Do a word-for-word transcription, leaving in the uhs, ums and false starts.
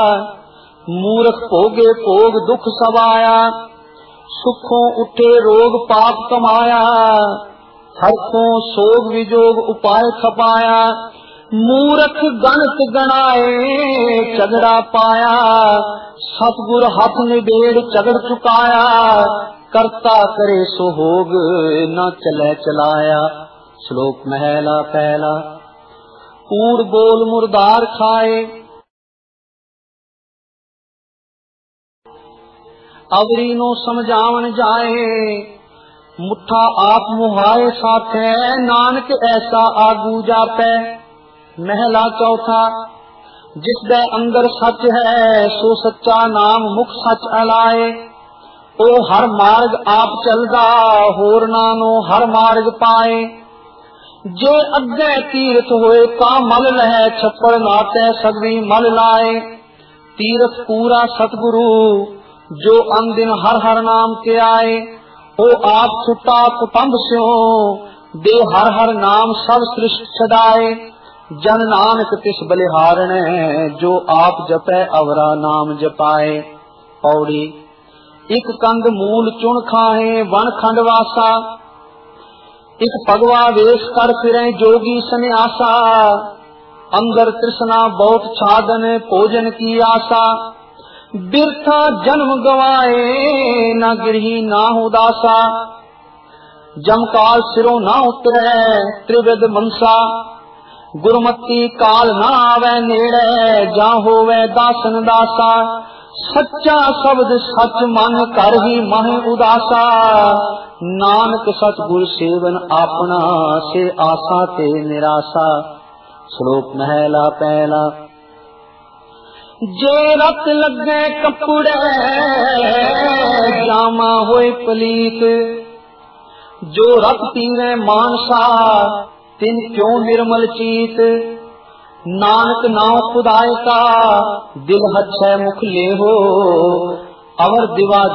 मूर्ख भोगे भोग दुख सवाया, सुखों उठे रोग पाप कमाया, हरखों सोग विजोग उपाय खपाया। मूर्ख गणत गणाए झगड़ा पाया, सतगुर हाथ निबेड़ झगड़ चुकाया। करता करे सो होग न चले चलाया। श्लोक महला पहला। कूड़ बोल मुर्दार खाए, अवरी नो समझावन जाए। मुठा आप मुहाए साथे, नानक ऐसा आगू जापै। महला चौथा। जिस दे अंदर सच है, सो सच्चा नाम मुख सच अलाए। ओ हर मार्ग आप चलदा, होर नानो हर मार्ग पाए। जे अगे तीर्थ होए ता मल लहे, छप्पड़ नाते सगवी मल लाए। तीर्थ पूरा सतगुरु, जो अनदिन हर हर नाम के आए। ओ आप छुटा कुटुंब स्यो, दे हर हर नाम सब सृष्टि छदाए। जन नानक तिस बलिहारण, जो आप जपै अवरा नाम जपाए। पौड़ी। एक कंद मूल चुन खाए, वन खंड वासा। एक भगवा वेश कर फिरे जोगी सन्यासा। अंदर तृष्णा बहुत छादन, भोजन की आशा। बिरथा जन्म गवाए, न गिरही ना उदासा। जमकाल सिरों ना उतरे, त्रिविध मनसा। गुरमती काल ना आवे नेड़े, जा होवे दासन दासा। सच्चा शब्द सच मन कर ही मह उदासा। नानक सतगुर सेवन अपना, से आशा ते निराशा। श्लोक महला पहला। जे रत लगे कपूड़े, जामा होए पलीत। जो रत पीवे मानसा, तिन क्यों निर्मल चीत। नानक नाव खुदाए का, दिल हच्छै मुख ले हो। अवर दिवा